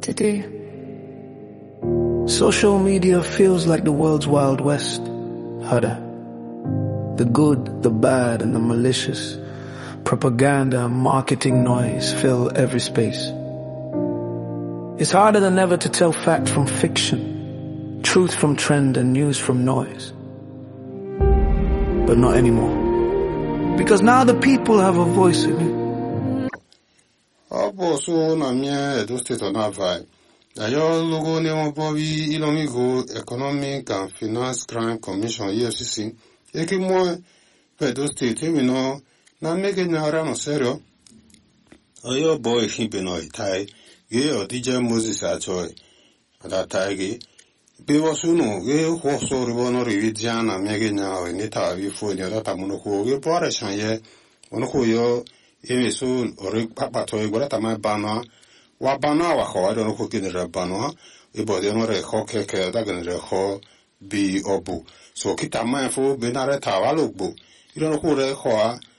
do. Social media feels like the world's Wild West, Hada. The good, the bad, and the malicious. Propaganda and marketing noise fill every space. It's harder than ever to tell fact from fiction, truth from trend and news from noise. But not anymore. Because now the people have a voice in it. So na mie Edo State on vibe. Ayo logo ne obowi Ilomigo Economic and Finance Crime Commission EFCC. Eki mo Edo State we know na mege nyara no serio. Ayo boy hibe no itai. Ge o DJ Moses achoy. Ada taigi. Be wasuno ge ho so ribo no rividiana mege nyawe ni tawi fo ni data muno ko ge pore chanye. Ono ko yo Emi so ore papa to igora tama bana wa bana wa ho do ko kinere bana e bo de no re ho keke da kinere ho bi obu so kita ma fo benare ta wa logbo iro ko re ho a